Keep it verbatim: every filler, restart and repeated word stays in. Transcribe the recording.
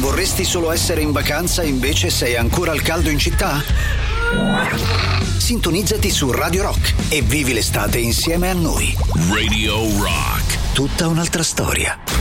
Vorresti solo essere in vacanza e invece sei ancora al caldo in città? Sintonizzati su Radio Rock e vivi l'estate insieme a noi. Radio Rock. Tutta un'altra storia.